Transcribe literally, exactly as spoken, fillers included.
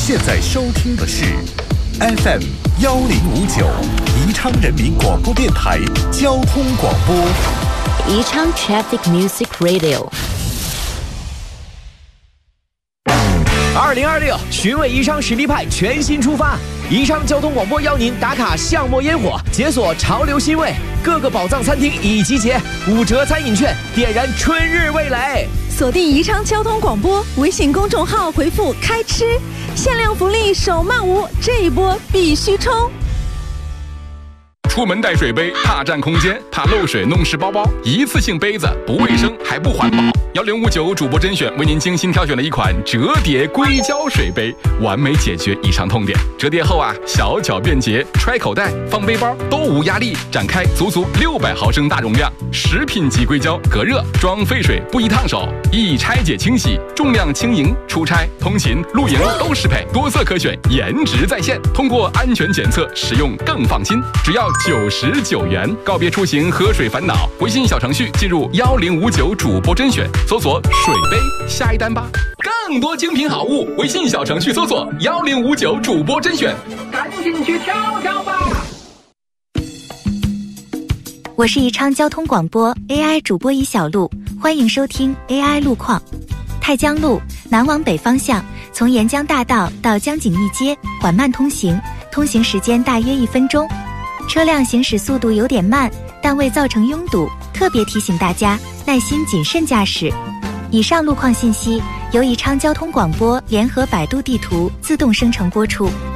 现在收听的是 F M 幺零五九宜昌人民广播电台交通广播， 宜昌 Traffic Music Radio。 二零二六寻味宜昌实力派全新出发，宜昌交通广播邀您打卡巷陌烟火，解锁潮流新味，各个宝藏餐厅已集结，五折餐饮券点燃春日味蕾。 锁定宜昌交通广播微信公众号，回复开吃，限量福利手慢无，这一波必须冲！ 出门带水杯，怕占空间，怕漏水弄湿包包，一次性杯子不卫生还不环保。幺零五九主播甄选为您精心挑选了一款折叠硅胶水杯，完美解决以上痛点。折叠后啊，小巧便捷，揣口袋、放背包都无压力，展开足足六百毫升大容量，食品级硅胶，隔热，装沸水不易烫手，易拆解清洗，重量轻盈，出差、通勤、露营都适配，多色可选，颜值在线。通过安全检测，使用更放心。只要九十九元，告别出行喝水烦恼。微信小程序进入幺零五九主播甄选，搜索水杯下一单吧。更多精品好物，微信小程序搜索幺零五九主播甄选，赶紧去挑挑吧。 我是宜昌交通广播 A I 主播宜小璐，欢迎收听 A I 路况。太江路南往北方向，从沿江大道到江景义街缓慢通行，通行时间大约一分钟。车辆行驶速度有点慢，但未造成拥堵，特别提醒大家耐心谨慎驾驶。以上路况信息由宜昌交通广播联合百度地图自动生成播出。